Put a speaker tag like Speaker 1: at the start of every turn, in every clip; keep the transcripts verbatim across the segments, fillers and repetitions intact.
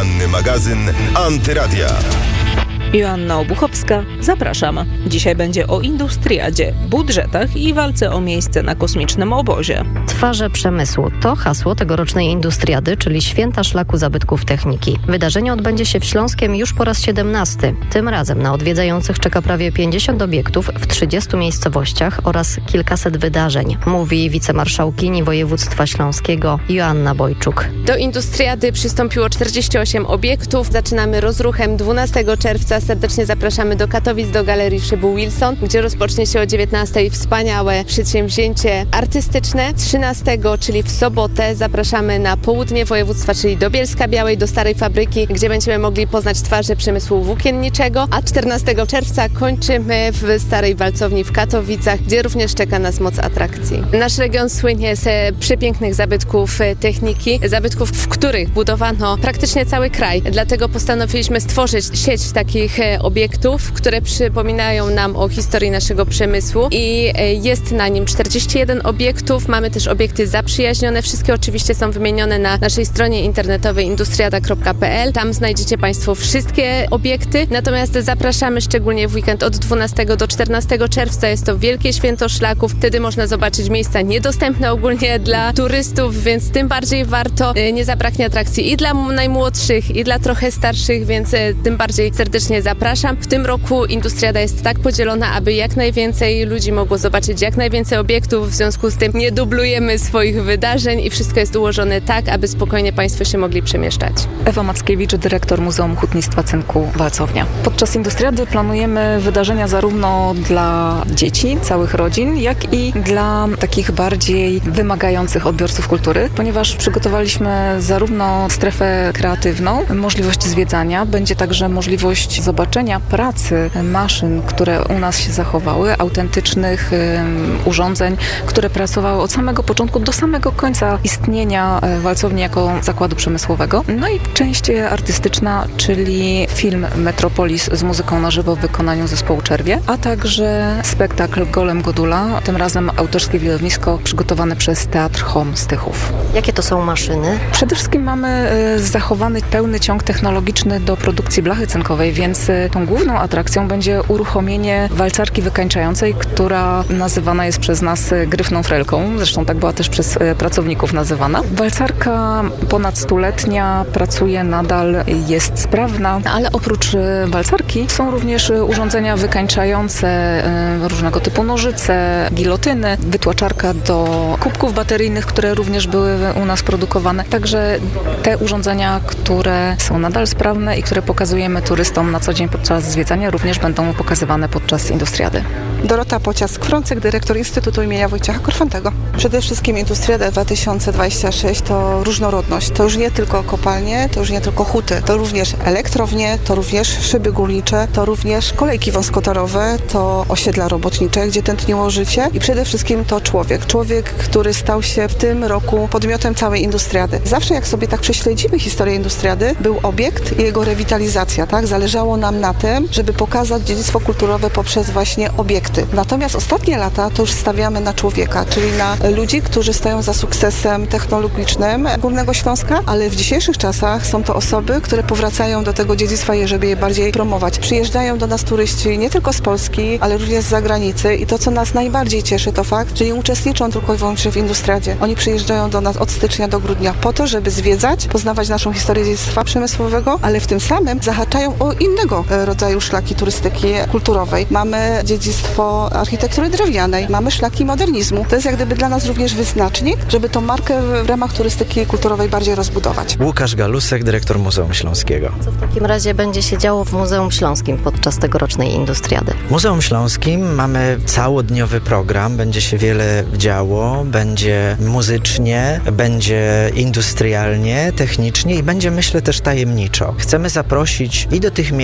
Speaker 1: Poranny magazyn Antyradia.
Speaker 2: Joanna Obuchowska, zapraszam. Dzisiaj będzie o Industriadzie, budżetach i walce o miejsce na kosmicznym obozie.
Speaker 3: Twarze przemysłu to hasło tegorocznej Industriady, czyli Święta Szlaku Zabytków Techniki. Wydarzenie odbędzie się w Śląskiem już po raz siedemnasty. Tym razem na odwiedzających czeka prawie pięćdziesiąt obiektów w trzydziestu miejscowościach oraz kilkaset wydarzeń, mówi wicemarszałkini województwa śląskiego Joanna Bojczuk.
Speaker 4: Do Industriady przystąpiło czterdzieści osiem obiektów. Zaczynamy rozruchem dwunastego czerwca. Serdecznie zapraszamy do Katowic, do Galerii Szybu Wilson, gdzie rozpocznie się o dziewiętnastej wspaniałe przedsięwzięcie artystyczne. trzynastego, czyli w sobotę, zapraszamy na południe województwa, czyli do Bielska-Białej, do Starej Fabryki, gdzie będziemy mogli poznać twarze przemysłu włókienniczego, a czternastego czerwca kończymy w Starej Walcowni w Katowicach, gdzie również czeka nas moc atrakcji. Nasz region słynie z przepięknych zabytków techniki, zabytków, w których budowano praktycznie cały kraj. Dlatego postanowiliśmy stworzyć sieć takich obiektów, które przypominają nam o historii naszego przemysłu i jest na nim czterdzieści jeden obiektów. Mamy też obiekty zaprzyjaźnione. Wszystkie oczywiście są wymienione na naszej stronie internetowej industriada kropka p l. Tam znajdziecie Państwo wszystkie obiekty. Natomiast zapraszamy szczególnie w weekend od dwunastego do czternastego czerwca. Jest to wielkie święto szlaków. Wtedy można zobaczyć miejsca niedostępne ogólnie dla turystów, więc tym bardziej warto. Nie zabraknie atrakcji i dla najmłodszych, i dla trochę starszych, więc tym bardziej serdecznie zapraszam. W tym roku Industriada jest tak podzielona, aby jak najwięcej ludzi mogło zobaczyć jak najwięcej obiektów. W związku z tym nie dublujemy swoich wydarzeń i wszystko jest ułożone tak, aby spokojnie Państwo się mogli przemieszczać.
Speaker 5: Ewa Mackiewicz, dyrektor Muzeum Hutnictwa Cynku Walcownia. Podczas Industriady planujemy wydarzenia zarówno dla dzieci, całych rodzin, jak i dla takich bardziej wymagających odbiorców kultury, ponieważ przygotowaliśmy zarówno strefę kreatywną, możliwość zwiedzania, będzie także możliwość zobaczenia pracy maszyn, które u nas się zachowały, autentycznych um, urządzeń, które pracowały od samego początku do samego końca istnienia Walcowni jako zakładu przemysłowego. No i część artystyczna, czyli film Metropolis z muzyką na żywo w wykonaniu zespołu Czerwie, a także spektakl Golem Godula, tym razem autorskie widowisko przygotowane przez Teatr Home Stychów.
Speaker 3: Jakie to są maszyny?
Speaker 5: Przede wszystkim mamy zachowany pełny ciąg technologiczny do produkcji blachy cynkowej, więc tą główną atrakcją będzie uruchomienie walcarki wykańczającej, która nazywana jest przez nas gryfną frelką. Zresztą tak była też przez pracowników nazywana. Walcarka ponad stuletnia, pracuje nadal, jest sprawna, ale oprócz walcarki są również urządzenia wykańczające, różnego typu nożyce, gilotyny, wytłaczarka do kubków bateryjnych, które również były u nas produkowane. Także te urządzenia, które są nadal sprawne i które pokazujemy turystom na co dzień podczas zwiedzania, również będą pokazywane podczas Industriady.
Speaker 6: Dorota Pociask-Frącek, dyrektor Instytutu imienia Wojciecha Korfantego. Przede wszystkim Industriada dwa tysiące dwadzieścia sześć to różnorodność. To już nie tylko kopalnie, to już nie tylko huty, to również elektrownie, to również szyby górnicze, to również kolejki wąskotorowe, to osiedla robotnicze, gdzie tętniło życie i przede wszystkim to człowiek. Człowiek, który stał się w tym roku podmiotem całej Industriady. Zawsze jak sobie tak prześledzimy historię Industriady, był obiekt i jego rewitalizacja, tak? Zależało nam na tym, żeby pokazać dziedzictwo kulturowe poprzez właśnie obiekty. Natomiast ostatnie lata to już stawiamy na człowieka, czyli na ludzi, którzy stoją za sukcesem technologicznym Górnego Śląska, ale w dzisiejszych czasach są to osoby, które powracają do tego dziedzictwa, żeby je bardziej promować. Przyjeżdżają do nas turyści nie tylko z Polski, ale również z zagranicy i to, co nas najbardziej cieszy, to fakt, że nie uczestniczą tylko i wyłącznie w Industriadzie. Oni przyjeżdżają do nas od stycznia do grudnia po to, żeby zwiedzać, poznawać naszą historię dziedzictwa przemysłowego, ale w tym samym zahaczają o innego rodzaju szlaki turystyki kulturowej. Mamy dziedzictwo architektury drewnianej, mamy szlaki modernizmu. To jest jak gdyby dla nas również wyznacznik, żeby tą markę w ramach turystyki kulturowej bardziej rozbudować.
Speaker 7: Łukasz Galusek, dyrektor Muzeum Śląskiego.
Speaker 3: Co w takim razie będzie się działo w Muzeum Śląskim podczas tegorocznej Industriady?
Speaker 7: W Muzeum Śląskim mamy całodniowy program, będzie się wiele działo, będzie muzycznie, będzie industrialnie, technicznie i będzie, myślę, też tajemniczo. Chcemy zaprosić i do tych miejsc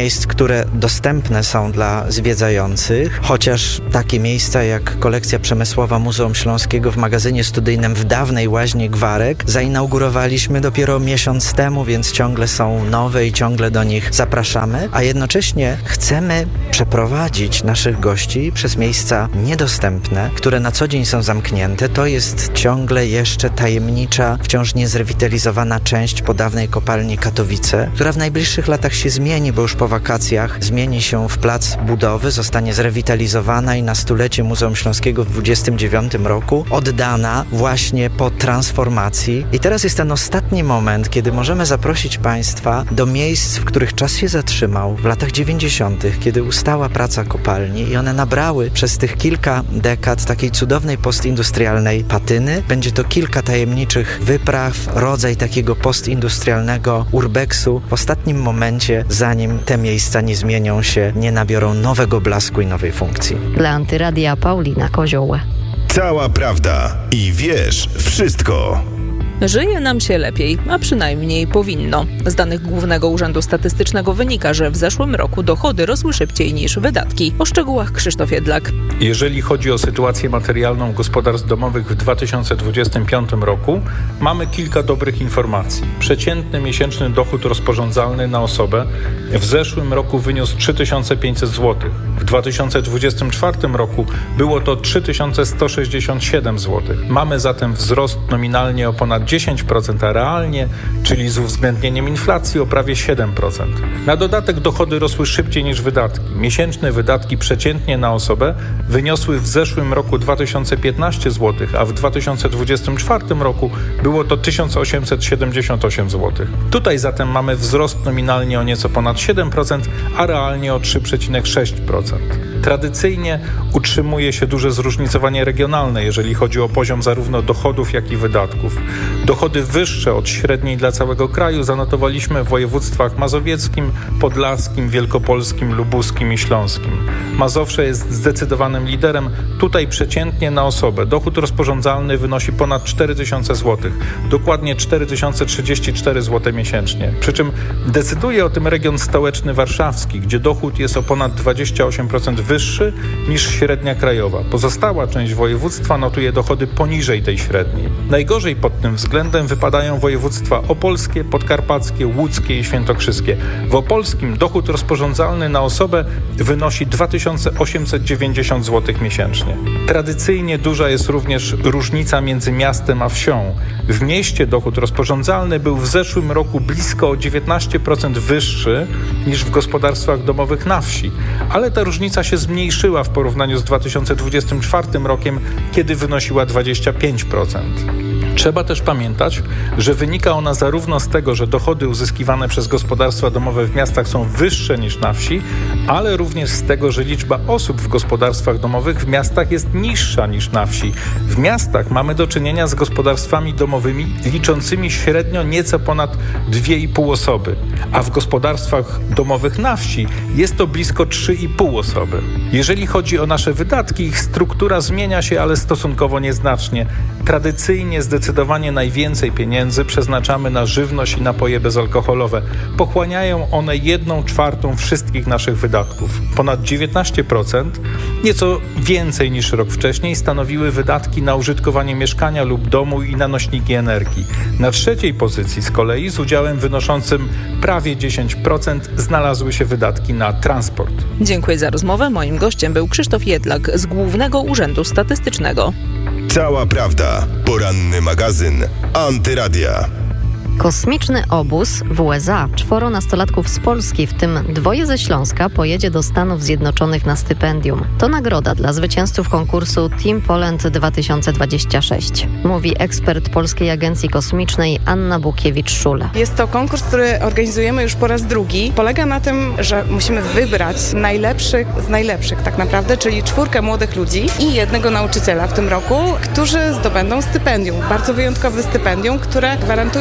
Speaker 7: miejsc, które dostępne są dla zwiedzających, chociaż takie miejsca jak kolekcja przemysłowa Muzeum Śląskiego w magazynie studyjnym w dawnej Łaźnie Gwarek zainaugurowaliśmy dopiero miesiąc temu, więc ciągle są nowe i ciągle do nich zapraszamy, a jednocześnie chcemy przeprowadzić naszych gości przez miejsca niedostępne, które na co dzień są zamknięte. To jest ciągle jeszcze tajemnicza, wciąż niezrewitalizowana część po dawnej kopalni Katowice, która w najbliższych latach się zmieni, bo już po wakacjach zmieni się w plac budowy, zostanie zrewitalizowana i na stulecie Muzeum Śląskiego w dwudziestym dziewiątym roku oddana właśnie po transformacji. I teraz jest ten ostatni moment, kiedy możemy zaprosić Państwa do miejsc, w których czas się zatrzymał w latach dziewięćdziesiątych, kiedy ustała praca kopalni i one nabrały przez tych kilka dekad takiej cudownej postindustrialnej patyny. Będzie to kilka tajemniczych wypraw, rodzaj takiego postindustrialnego urbexu w ostatnim momencie, zanim te miejsca nie zmienią się, nie nabiorą nowego blasku i nowej funkcji.
Speaker 3: Dla Antyradia Paulina Kozioł.
Speaker 1: Cała prawda i wiesz wszystko.
Speaker 2: Żyje nam się lepiej, a przynajmniej powinno. Z danych Głównego Urzędu Statystycznego wynika, że w zeszłym roku dochody rosły szybciej niż wydatki. O szczegółach Krzysztof Jedlak.
Speaker 8: Jeżeli chodzi o sytuację materialną gospodarstw domowych w dwa tysiące dwudziestym piątym roku, mamy kilka dobrych informacji. Przeciętny miesięczny dochód rozporządzalny na osobę w zeszłym roku wyniósł trzy tysiące pięćset złotych. W dwa tysiące dwudziestym czwartym roku było to trzy tysiące sto sześćdziesiąt siedem złotych. Mamy zatem wzrost nominalnie o ponad dziesięć procent, a realnie, czyli z uwzględnieniem inflacji, o prawie siedem procent. Na dodatek dochody rosły szybciej niż wydatki. Miesięczne wydatki przeciętnie na osobę wyniosły w zeszłym roku dwa tysiące piętnaście złotych, a w dwa tysiące dwudziestym czwartym roku było to tysiąc osiemset siedemdziesiąt osiem złotych. Tutaj zatem mamy wzrost nominalnie o nieco ponad siedem procent, a realnie o trzy przecinek sześć procent. Tradycyjnie utrzymuje się duże zróżnicowanie regionalne, jeżeli chodzi o poziom zarówno dochodów, jak i wydatków. Dochody wyższe od średniej dla całego kraju zanotowaliśmy w województwach mazowieckim, podlaskim, wielkopolskim, lubuskim i śląskim. Mazowsze jest zdecydowanym liderem. Tutaj przeciętnie na osobę dochód rozporządzalny wynosi ponad cztery tysiące złotych, dokładnie cztery tysiące trzydzieści cztery złote miesięcznie. Przy czym decyduje o tym region stołeczny warszawski, gdzie dochód jest o ponad dwadzieścia osiem procent wyższy niż średnia krajowa. Pozostała część województwa notuje dochody poniżej tej średniej. Najgorzej pod tym względem wypadają województwa opolskie, podkarpackie, łódzkie i świętokrzyskie. W opolskim dochód rozporządzalny na osobę wynosi dwa tysiące osiemset dziewięćdziesiąt złotych miesięcznie. Tradycyjnie duża jest również różnica między miastem a wsią. W mieście dochód rozporządzalny był w zeszłym roku blisko o dziewiętnaście procent wyższy niż w gospodarstwach domowych na wsi, ale ta różnica się zmniejszyła w porównaniu z dwa tysiące dwudziestym czwartym rokiem, kiedy wynosiła dwadzieścia pięć procent. Trzeba też pamiętać, że wynika ona zarówno z tego, że dochody uzyskiwane przez gospodarstwa domowe w miastach są wyższe niż na wsi, ale również z tego, że liczba osób w gospodarstwach domowych w miastach jest niższa niż na wsi. W miastach mamy do czynienia z gospodarstwami domowymi liczącymi średnio nieco ponad dwie i pół osoby, a w gospodarstwach domowych na wsi jest to blisko trzy i pół osoby. Jeżeli chodzi o nasze wydatki, ich struktura zmienia się, ale stosunkowo nieznacznie. Tradycyjnie zdecydowanie najwięcej pieniędzy przeznaczamy na żywność i napoje bezalkoholowe. Pochłaniają one jedną czwartą wszystkich naszych wydatków. Ponad dziewiętnaście procent, nieco więcej niż rok wcześniej, stanowiły wydatki na użytkowanie mieszkania lub domu i na nośniki energii. Na trzeciej pozycji z kolei, z udziałem wynoszącym prawie dziesięć procent, znalazły się wydatki na transport.
Speaker 2: Dziękuję za rozmowę. Moim gościem był Krzysztof Jedlak z Głównego Urzędu Statystycznego.
Speaker 1: Cała prawda. Poranny magazyn Antyradia.
Speaker 3: Kosmiczny obóz w U S A. Czworo nastolatków z Polski, w tym dwoje ze Śląska, pojedzie do Stanów Zjednoczonych na stypendium. To nagroda dla zwycięzców konkursu Team Poland dwa tysiące dwadzieścia sześć. Mówi ekspert Polskiej Agencji Kosmicznej Anna Bukiewicz-Szule.
Speaker 9: Jest to konkurs, który organizujemy już po raz drugi. Polega na tym, że musimy wybrać najlepszych z najlepszych tak naprawdę, czyli czwórkę młodych ludzi i jednego nauczyciela w tym roku, którzy zdobędą stypendium. Bardzo wyjątkowe stypendium, które gwarantuje wyjazd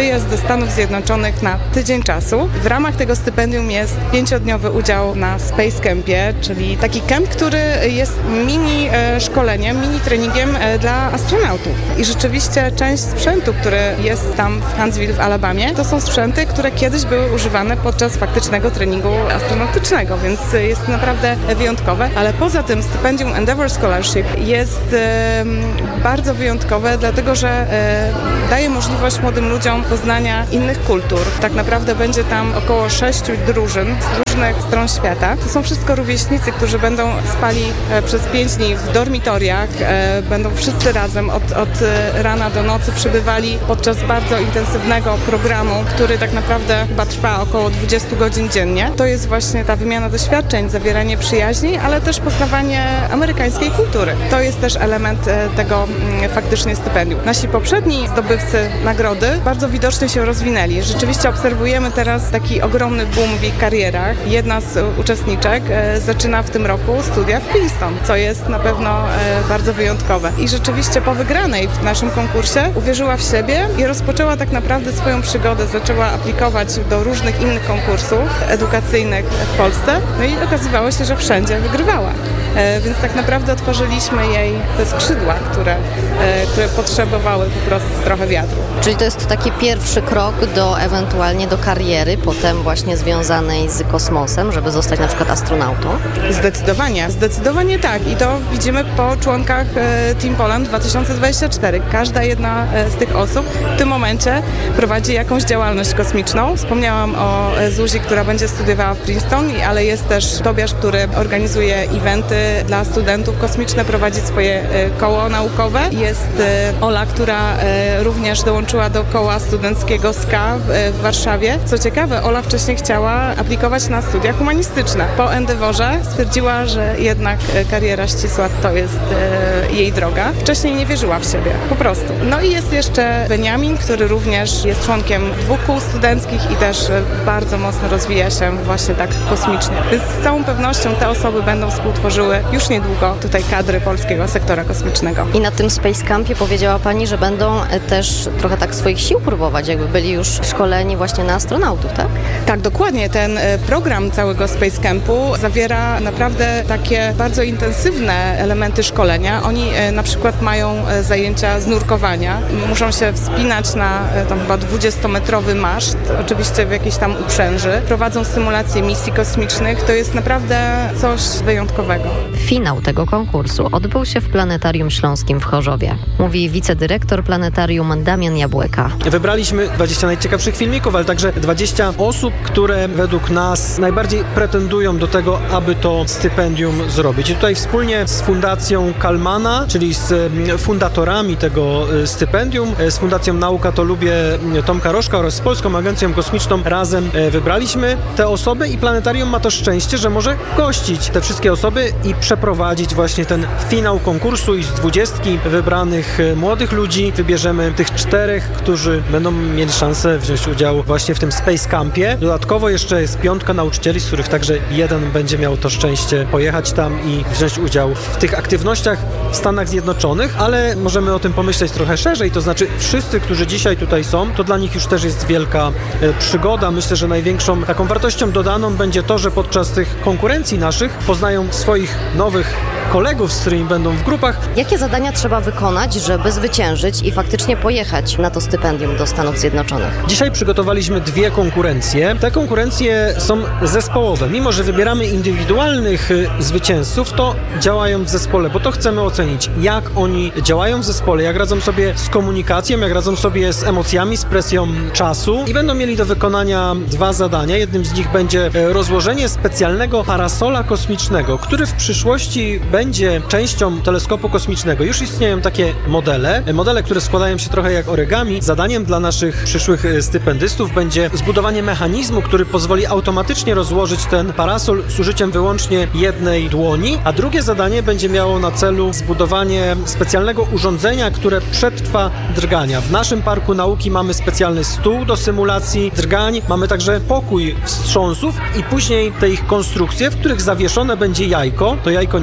Speaker 9: wyjazd do Stanów Zjednoczonych na tydzień czasu. W ramach tego stypendium jest pięciodniowy udział na Space Campie, czyli taki kemp, który jest mini e, szkoleniem, mini treningiem e, dla astronautów. I rzeczywiście część sprzętu, który jest tam w Huntsville w Alabamie, to są sprzęty, które kiedyś były używane podczas faktycznego treningu astronautycznego, więc jest naprawdę wyjątkowe. Ale poza tym stypendium Endeavor Scholarship jest e, bardzo wyjątkowe, dlatego że e, daje możliwość młodym ludziom poznania innych kultur. Tak naprawdę będzie tam około sześciu drużyn z różnych stron świata. To są wszystko rówieśnicy, którzy będą spali e, przez pięć dni w dormitoriach, e, będą wszyscy razem od, od rana do nocy przebywali podczas bardzo intensywnego programu, który tak naprawdę chyba trwa około dwadzieścia godzin dziennie. To jest właśnie ta wymiana doświadczeń, zawieranie przyjaźni, ale też poznawanie amerykańskiej kultury. To jest też element e, tego m, faktycznie stypendium. Nasi poprzedni zdobywcy nagrody bardzo widocznie się rozwinęli. Rzeczywiście obserwujemy teraz taki ogromny boom w ich karierach. Jedna z uczestniczek e, zaczyna w tym roku studia w Princeton, co jest na pewno e, bardzo wyjątkowe. I rzeczywiście po wygranej w naszym konkursie uwierzyła w siebie i rozpoczęła tak naprawdę swoją przygodę. Zaczęła aplikować do różnych innych konkursów edukacyjnych w Polsce, no i okazywało się, że wszędzie wygrywała. E, więc tak naprawdę otworzyliśmy jej te skrzydła, które, e, które potrzebowały po prostu trochę wiatru.
Speaker 3: Czyli to jest taki pierwszy krok do ewentualnie do kariery, potem właśnie związanej z kosmosem, żeby zostać na przykład astronautą?
Speaker 9: Zdecydowanie, zdecydowanie tak. I to widzimy po członkach e, Team Poland dwa tysiące dwadzieścia cztery. Każda jedna e, z tych osób w tym momencie prowadzi jakąś działalność kosmiczną. Wspomniałam o e, Zuzi, która będzie studiowała w Princeton, ale jest też Tobiasz, który organizuje eventy dla studentów kosmiczne, prowadzi swoje e, koło naukowe. Jest e, Ola, która e, również dołączyła do koła studenckiego S K A w, e, w Warszawie. Co ciekawe, Ola wcześniej chciała aplikować na studia humanistyczne. Po Endeavorze stwierdziła, że jednak e, kariera ścisła to jest e, jej droga. Wcześniej nie wierzyła w siebie, po prostu. No i jest jeszcze Beniamin, który również jest członkiem dwóch kół studenckich i też e, bardzo mocno rozwija się właśnie tak kosmicznie. Więc z całą pewnością te osoby będą współtworzyły już niedługo tutaj kadry polskiego sektora kosmicznego.
Speaker 3: I na tym Space Campie powiedziała Pani, że będą też trochę tak swoich sił próbować, jakby byli już szkoleni właśnie na astronautów, tak?
Speaker 9: Tak, dokładnie. Ten program całego Space Campu zawiera naprawdę takie bardzo intensywne elementy szkolenia. Oni na przykład mają zajęcia z nurkowania. Muszą się wspinać na tam chyba dwudziestometrowy maszt, oczywiście w jakiejś tam uprzęży. Prowadzą symulacje misji kosmicznych. To jest naprawdę coś wyjątkowego.
Speaker 3: Finał tego konkursu odbył się w Planetarium Śląskim w Chorzowie. Mówi wicedyrektor planetarium Damian Jabłeka.
Speaker 10: Wybraliśmy dwadzieścia najciekawszych filmików, ale także dwadzieścia osób, które według nas najbardziej pretendują do tego, aby to stypendium zrobić. I tutaj wspólnie z Fundacją Kalmana, czyli z fundatorami tego stypendium, z Fundacją Nauka to Lubię Tomka Rożka oraz z Polską Agencją Kosmiczną razem wybraliśmy te osoby i planetarium ma to szczęście, że może gościć te wszystkie osoby i przeprowadzić właśnie ten finał konkursu i z dwudziestki wybranych młodych ludzi wybierzemy tych czterech, którzy będą mieli szansę wziąć udział właśnie w tym Space Campie. Dodatkowo jeszcze jest piątka nauczycieli, z których także jeden będzie miał to szczęście pojechać tam i wziąć udział w tych aktywnościach w Stanach Zjednoczonych, ale możemy o tym pomyśleć trochę szerzej, to znaczy wszyscy, którzy dzisiaj tutaj są, to dla nich już też jest wielka e, przygoda. Myślę, że największą taką wartością dodaną będzie to, że podczas tych konkurencji naszych poznają swoich nowych kolegów, z którymi będą w grupach.
Speaker 3: Jakie zadania trzeba wykonać, żeby zwyciężyć i faktycznie pojechać na to stypendium do Stanów Zjednoczonych?
Speaker 10: Dzisiaj przygotowaliśmy dwie konkurencje. Te konkurencje są zespołowe. Mimo że wybieramy indywidualnych zwycięzców, to działają w zespole, bo to chcemy ocenić, jak oni działają w zespole, jak radzą sobie z komunikacją, jak radzą sobie z emocjami, z presją czasu i będą mieli do wykonania dwa zadania. Jednym z nich będzie rozłożenie specjalnego parasola kosmicznego, który w przyszłości będzie częścią teleskopu kosmicznego. Już istnieją takie modele, modele, które składają się trochę jak origami. Zadaniem dla naszych przyszłych stypendystów będzie zbudowanie mechanizmu, który pozwoli automatycznie rozłożyć ten parasol z użyciem wyłącznie jednej dłoni, a drugie zadanie będzie miało na celu zbudowanie specjalnego urządzenia, które przetrwa drgania. W naszym Parku Nauki mamy specjalny stół do symulacji drgań, mamy także pokój wstrząsów i później te ich konstrukcje, w których zawieszone będzie jajko. To jajko nie może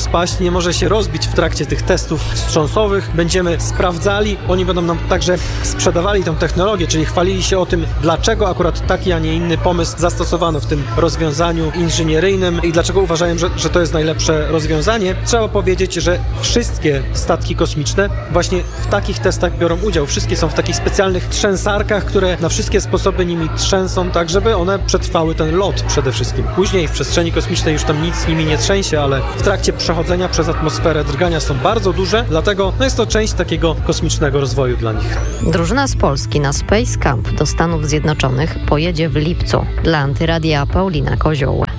Speaker 10: spaść, nie może się rozbić w trakcie tych testów wstrząsowych. Będziemy sprawdzali, oni będą nam także sprzedawali tą technologię, czyli chwalili się o tym, dlaczego akurat taki, a nie inny pomysł zastosowano w tym rozwiązaniu inżynieryjnym i dlaczego uważają, że, że to jest najlepsze rozwiązanie. Trzeba powiedzieć, że wszystkie statki kosmiczne właśnie w takich testach biorą udział. Wszystkie są w takich specjalnych trzęsarkach, które na wszystkie sposoby nimi trzęsą, tak żeby one przetrwały ten lot przede wszystkim. Później w przestrzeni kosmicznej już tam nic z nimi nie trzęsie, ale w trakcie przechodzenia przez atmosferę drgania są bardzo duże, dlatego no jest to część takiego kosmicznego rozwoju dla nich.
Speaker 3: Drużyna z Polski na Space Camp do Stanów Zjednoczonych pojedzie w lipcu. Dla Antyradia Paulina Kozioł.